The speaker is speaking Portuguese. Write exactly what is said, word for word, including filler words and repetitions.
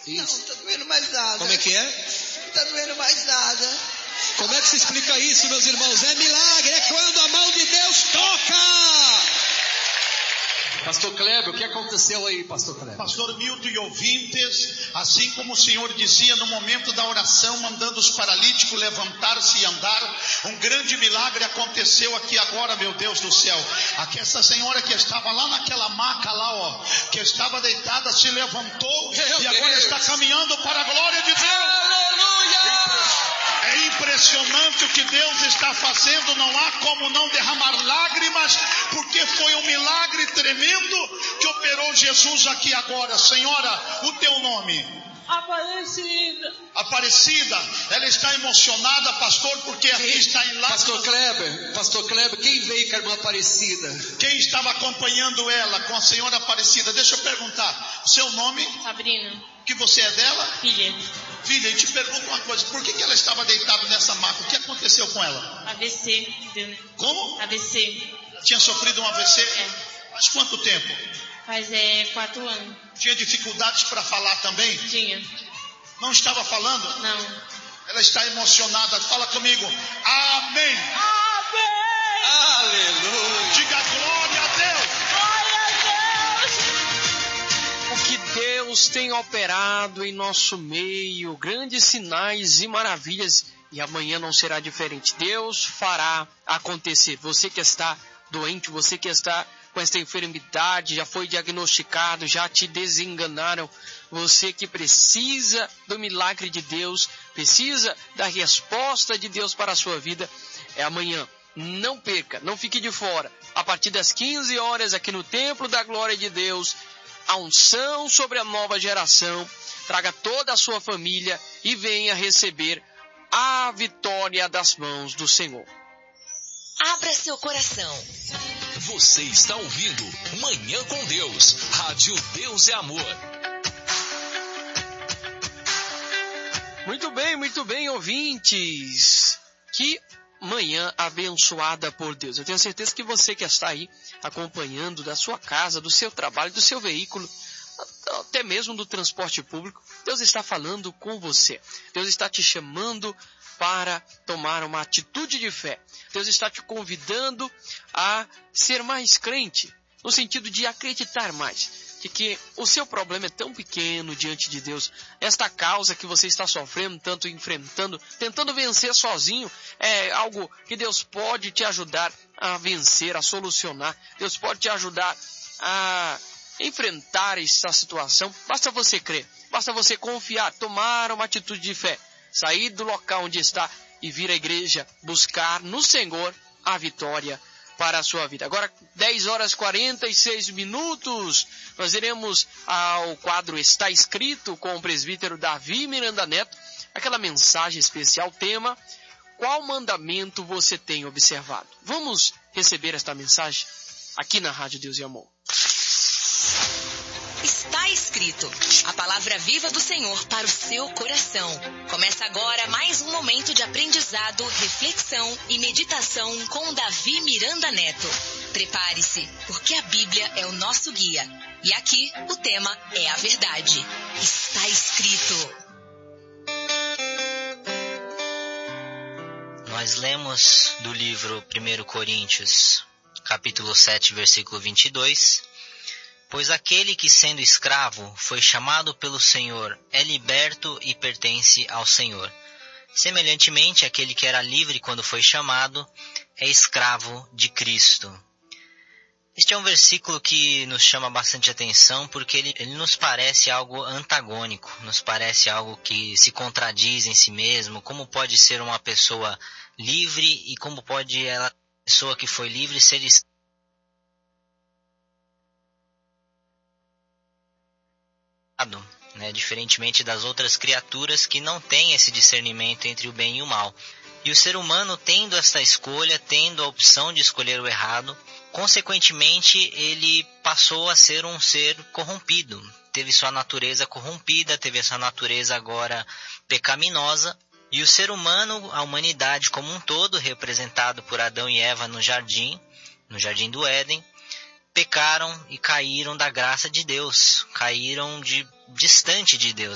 Isso. Não, não tá doendo mais nada. Como é que é? Não tá doendo mais nada. Como é que se explica isso, meus irmãos? É milagre, é quando a mão de Deus toca. Pastor Kleber, o que aconteceu aí, Pastor Kleber? Pastor Milton e ouvintes, assim como o Senhor dizia no momento da oração, mandando os paralíticos levantar-se e andar, um grande milagre aconteceu aqui agora, meu Deus do céu. Aqui essa senhora que estava lá naquela maca lá, ó, que estava deitada, se levantou meu e agora Deus. Está caminhando para a glória de Deus. Aleluia! É impressionante o que Deus está fazendo, não há como não derramar lágrimas, porque foi um milagre tremendo que operou Jesus aqui agora. Senhora, o teu nome? Aparecida. Aparecida, ela está emocionada, pastor, porque aqui quem, está em lá. Pastor Kleber, Pastor Kleber, quem veio com a irmã Aparecida? Quem estava acompanhando ela com a senhora Aparecida? Deixa eu perguntar, o seu nome? Sabrina. Que você é dela? Filha. Filha, eu te pergunto uma coisa, por que, que ela estava deitada nessa maca? O que aconteceu com ela? A V C. Como? A V C. Tinha sofrido um A V C? É. Faz quanto tempo? Faz é, quatro anos. Tinha dificuldades para falar também? Tinha. Não estava falando? Não. Ela está emocionada. Fala comigo. Amém. Amém. Aleluia. Diga glória a Deus. Glória a Deus. O que Deus tem operado em nosso meio, grandes sinais e maravilhas, e amanhã não será diferente. Deus fará acontecer. Você que está doente, você que está com esta enfermidade, já foi diagnosticado, já te desenganaram, você que precisa do milagre de Deus, precisa da resposta de Deus para a sua vida, é amanhã. Não perca, não fique de fora. A partir das quinze horas aqui no Templo da Glória de Deus, a unção sobre a nova geração. Traga toda a sua família e venha receber a vitória das mãos do Senhor. Abra seu coração. Você está ouvindo Manhã com Deus, Rádio Deus é Amor. Muito bem, muito bem, ouvintes. Que manhã abençoada por Deus. Eu tenho certeza que você que está aí acompanhando da sua casa, do seu trabalho, do seu veículo, até mesmo do transporte público, Deus está falando com você. Deus está te chamando para tomar uma atitude de fé. Deus está te convidando a ser mais crente, no sentido de acreditar mais, de que o seu problema é tão pequeno diante de Deus. Esta causa que você está sofrendo, tanto enfrentando, tentando vencer sozinho, é algo que Deus pode te ajudar a vencer, a solucionar. Deus pode te ajudar a enfrentar essa situação. Basta você crer, basta você confiar, tomar uma atitude de fé, sair do local onde está e vir à igreja buscar no Senhor a vitória para a sua vida. Agora, dez horas e quarenta e seis minutos, nós iremos ao quadro Está Escrito com o presbítero Davi Miranda Neto, aquela mensagem especial, tema: qual mandamento você tem observado? Vamos receber esta mensagem aqui na Rádio Deus e Amor. Está escrito, a palavra viva do Senhor para o seu coração. Começa agora mais um momento de aprendizado, reflexão e meditação com Davi Miranda Neto. Prepare-se, porque a Bíblia é o nosso guia. E aqui o tema é a verdade. Está escrito. Nós lemos do livro primeiro Coríntios, capítulo sete, versículo vinte e dois... Pois aquele que, sendo escravo, foi chamado pelo Senhor, é liberto e pertence ao Senhor. Semelhantemente, aquele que era livre quando foi chamado, é escravo de Cristo. Este é um versículo que nos chama bastante atenção, porque ele, ele nos parece algo antagônico, nos parece algo que se contradiz em si mesmo. Como pode ser uma pessoa livre e como pode ela, pessoa que foi livre ser escrava? Né, diferentemente das outras criaturas que não têm esse discernimento entre o bem e o mal. E o ser humano, tendo esta escolha, tendo a opção de escolher o errado, consequentemente ele passou a ser um ser corrompido. Teve sua natureza corrompida, teve sua natureza agora pecaminosa. E o ser humano, a humanidade como um todo, representado por Adão e Eva no jardim, no jardim do Éden, pecaram e caíram da graça de Deus, caíram de, distante de Deus.